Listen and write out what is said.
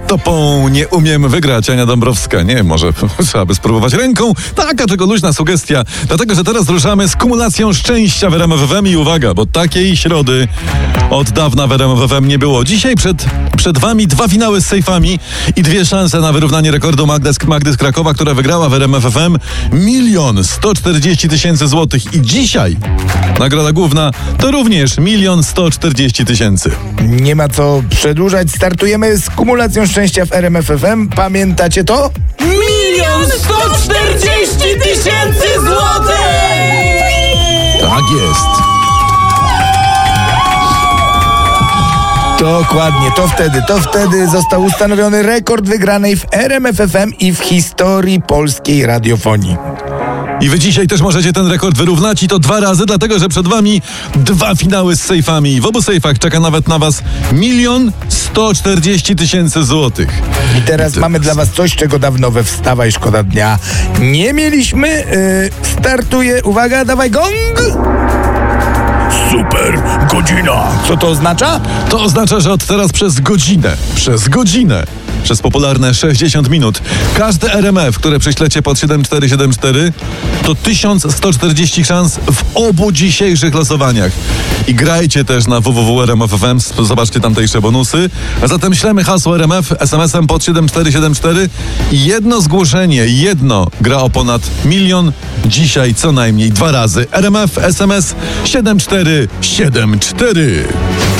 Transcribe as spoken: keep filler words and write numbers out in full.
topą nie umiem wygrać. Ania Dąbrowska. Nie, może trzeba by spróbować ręką. Taka czego luźna sugestia. Dlatego, że teraz ruszamy z kumulacją szczęścia w R M F F M i uwaga, bo takiej środy od dawna w R M F F M nie było. Dzisiaj przed, przed wami dwa finały z sejfami i dwie szanse na wyrównanie rekordu Magdy, Magdy z Krakowa, która wygrała w R M F F M milion sto czterdzieści tysięcy złotych. I dzisiaj nagroda główna to również milion sto czterdzieści tysięcy. Nie ma co przedłużać, startujemy z kumulacją szczęścia w R M F F M. Pamiętacie to? Milion sto czterdzieści tysięcy złotych! Tak jest. Dokładnie, to wtedy, to wtedy został ustanowiony rekord wygranej w R M F F M i w historii polskiej radiofonii. I wy dzisiaj też możecie ten rekord wyrównać i to dwa razy, dlatego że przed wami dwa finały z sejfami. W obu sejfach czeka nawet na was milion sto czterdzieści tysięcy złotych. I teraz I mamy dla was coś, czego dawno we Wstawa i Szkoda Dnia nie mieliśmy. Yy, startuje, uwaga, dawaj gong! Super godzina! Co to oznacza? To oznacza, że od teraz przez godzinę, przez godzinę, przez popularne sześćdziesiąt minut, każde R M F, które prześlecie pod siedem cztery siedem cztery, to tysiąc sto czterdzieści szans w obu dzisiejszych losowaniach. I grajcie też na w w w kropka r m f f m, zobaczcie tamtejsze bonusy. A zatem ślemy hasło R M F es em esem pod siedem cztery siedem cztery i jedno zgłoszenie, jedno gra o ponad milion. Dzisiaj co najmniej dwa razy. R M F es em es siedem cztery siedem cztery.